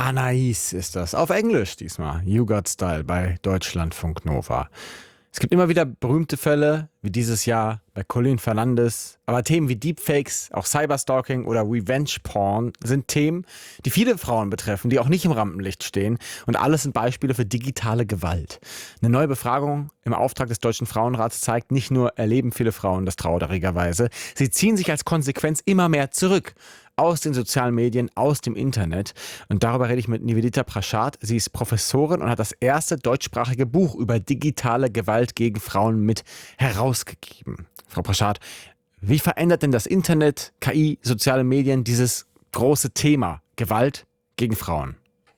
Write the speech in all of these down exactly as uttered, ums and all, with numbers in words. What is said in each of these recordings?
Anais ist das. Auf Englisch diesmal. You Got Style bei Deutschlandfunk Nova. Es gibt immer wieder berühmte Fälle, wie dieses Jahr bei Colin Fernandes. Aber Themen wie Deepfakes, auch Cyberstalking oder Revenge Porn sind Themen, die viele Frauen betreffen, die auch nicht im Rampenlicht stehen. Und alles sind Beispiele für digitale Gewalt. Eine neue Befragung im Auftrag des Deutschen Frauenrats zeigt, nicht nur erleben viele Frauen das traurigerweise, sie ziehen sich als Konsequenz immer mehr zurück. Aus den sozialen Medien, aus dem Internet. Und darüber rede ich mit Nivedita Prashad. Sie ist Professorin und hat das erste deutschsprachige Buch über digitale Gewalt gegen Frauen mit herausgegeben. Frau Prashad, wie verändert denn das Internet, K I, soziale Medien dieses große Thema Gewalt gegen Frauen?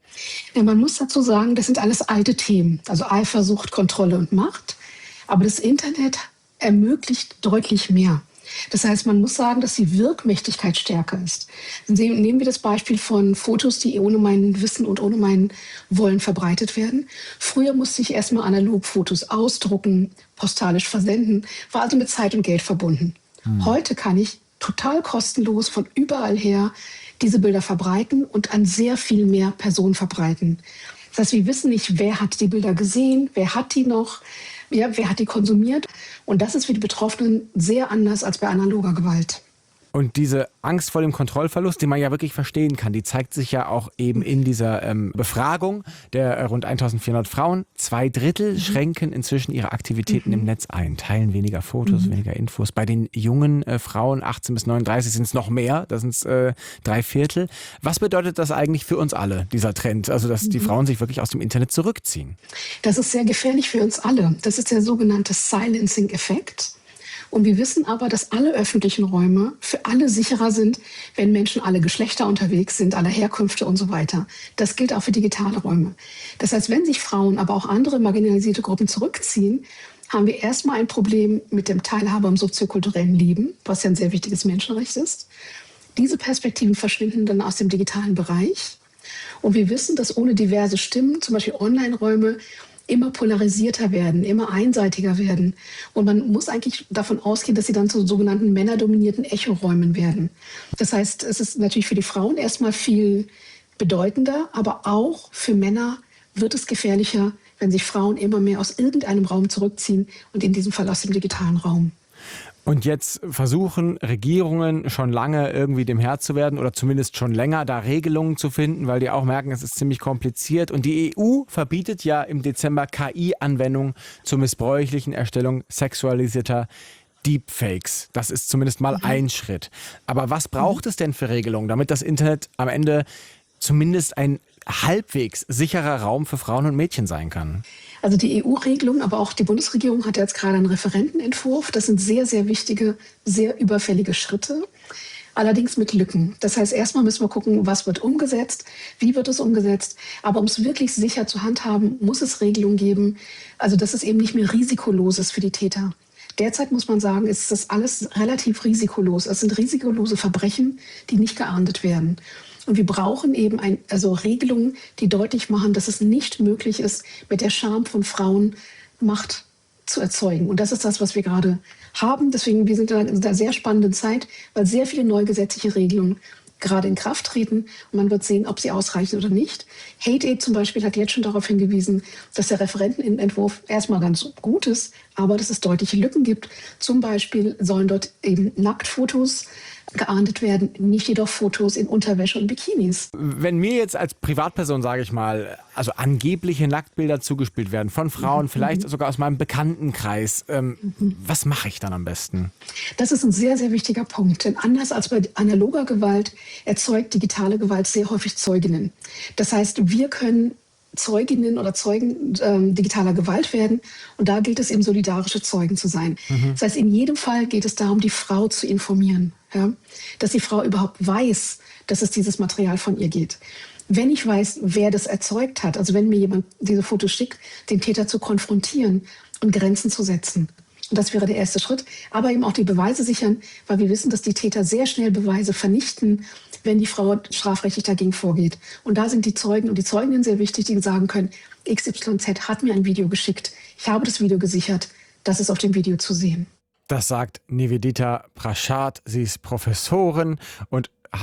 Ja, man muss dazu sagen, das sind alles alte Themen. Also Eifersucht, Kontrolle und Macht. Aber das Internet ermöglicht deutlich mehr. Das heißt, man muss sagen, dass die Wirkmächtigkeit stärker ist. Nehmen wir das Beispiel von Fotos, die ohne mein Wissen und ohne mein Wollen verbreitet werden. Früher musste ich erstmal analog Fotos ausdrucken, postalisch versenden, war also mit Zeit und Geld verbunden. Hm. Heute kann ich total kostenlos von überall her diese Bilder verbreiten und an sehr viel mehr Personen verbreiten. Das heißt, wir wissen nicht, wer hat die Bilder gesehen, wer hat die noch, ja, wer hat die konsumiert. Und das ist für die Betroffenen sehr anders als bei analoger Gewalt. Und diese Angst vor dem Kontrollverlust, die man ja wirklich verstehen kann, die zeigt sich ja auch eben in dieser ähm, Befragung der äh, rund eintausendvierhundert Frauen. Zwei Drittel mhm. schränken inzwischen ihre Aktivitäten mhm. im Netz ein, teilen weniger Fotos, mhm. weniger Infos. Bei den jungen äh, Frauen, achtzehn bis neununddreißig, sind es noch mehr, das sind äh, drei Viertel. Was bedeutet das eigentlich für uns alle, dieser Trend? Also, dass mhm. die Frauen sich wirklich aus dem Internet zurückziehen? Das ist sehr gefährlich für uns alle. Das ist der sogenannte Silencing-Effekt. Und wir wissen aber, dass alle öffentlichen Räume für alle sicherer sind, wenn Menschen aller Geschlechter unterwegs sind, aller Herkünfte und so weiter. Das gilt auch für digitale Räume. Das heißt, wenn sich Frauen, aber auch andere marginalisierte Gruppen zurückziehen, haben wir erstmal ein Problem mit dem Teilhabe am soziokulturellen Leben, was ja ein sehr wichtiges Menschenrecht ist. Diese Perspektiven verschwinden dann aus dem digitalen Bereich. Und wir wissen, dass ohne diverse Stimmen, zum Beispiel Online-Räume, immer polarisierter werden, immer einseitiger werden. Und man muss eigentlich davon ausgehen, dass sie dann zu sogenannten männerdominierten Echoräumen werden. Das heißt, es ist natürlich für die Frauen erstmal viel bedeutender, aber auch für Männer wird es gefährlicher, wenn sich Frauen immer mehr aus irgendeinem Raum zurückziehen und in diesem Fall aus dem digitalen Raum. Und jetzt versuchen Regierungen schon lange irgendwie dem Herr zu werden oder zumindest schon länger da Regelungen zu finden, weil die auch merken, es ist ziemlich kompliziert. Und die E U verbietet ja im Dezember K I-Anwendungen zur missbräuchlichen Erstellung sexualisierter Deepfakes. Das ist zumindest mal mhm. ein Schritt. Aber was braucht mhm. es denn für Regelungen, damit das Internet am Ende zumindest ein halbwegs sicherer Raum für Frauen und Mädchen sein kann? Also die E U-Regelung, aber auch die Bundesregierung hat jetzt gerade einen Referentenentwurf. Das sind sehr, sehr wichtige, sehr überfällige Schritte, allerdings mit Lücken. Das heißt, erstmal müssen wir gucken, was wird umgesetzt, wie wird es umgesetzt. Aber um es wirklich sicher zu handhaben, muss es Regelungen geben, also dass es eben nicht mehr risikolos ist für die Täter. Derzeit muss man sagen, ist das alles relativ risikolos. Es sind risikolose Verbrechen, die nicht geahndet werden. Und wir brauchen eben ein, also Regelungen, die deutlich machen, dass es nicht möglich ist, mit der Scham von Frauen Macht zu erzeugen. Und das ist das, was wir gerade haben. Deswegen, wir sind in einer sehr spannenden Zeit, weil sehr viele neue gesetzliche Regelungen gerade in Kraft treten. Und man wird sehen, ob sie ausreichen oder nicht. Hate Aid zum Beispiel hat jetzt schon darauf hingewiesen, dass der Referentenentwurf erstmal ganz gut ist, aber dass es deutliche Lücken gibt. Zum Beispiel sollen dort eben Nacktfotos geahndet werden, nicht jedoch Fotos in Unterwäsche und Bikinis. Wenn mir jetzt als Privatperson, sage ich mal, also angebliche Nacktbilder zugespielt werden von Frauen, mhm. vielleicht sogar aus meinem Bekanntenkreis, ähm, mhm. was mache ich dann am besten? Das ist ein sehr, sehr wichtiger Punkt. Denn anders als bei analoger Gewalt erzeugt digitale Gewalt sehr häufig Zeuginnen. Das heißt, wir können Zeuginnen oder Zeugen ähm, digitaler Gewalt werden. Und da gilt es eben, solidarische Zeugen zu sein. Mhm. Das heißt, in jedem Fall geht es darum, die Frau zu informieren. Ja? Dass die Frau überhaupt weiß, dass es dieses Material von ihr geht. Wenn ich weiß, wer das erzeugt hat, also wenn mir jemand diese Fotos schickt, den Täter zu konfrontieren und Grenzen zu setzen. Und das wäre der erste Schritt. Aber eben auch die Beweise sichern, weil wir wissen, dass die Täter sehr schnell Beweise vernichten, wenn die Frau strafrechtlich dagegen vorgeht. Und da sind die Zeugen und die Zeuginnen sehr wichtig, die sagen können, X Y Z hat mir ein Video geschickt. Ich habe das Video gesichert. Das ist auf dem Video zu sehen. Das sagt Nivedita Prashad. Sie ist Professorin und hat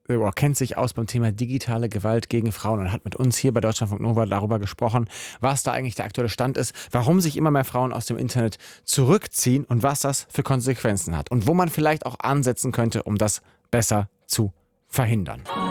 äh, kennt sich aus beim Thema digitale Gewalt gegen Frauen und hat mit uns hier bei Deutschlandfunk Nova darüber gesprochen, was da eigentlich der aktuelle Stand ist, warum sich immer mehr Frauen aus dem Internet zurückziehen und was das für Konsequenzen hat und wo man vielleicht auch ansetzen könnte, um das besser zu verhindern.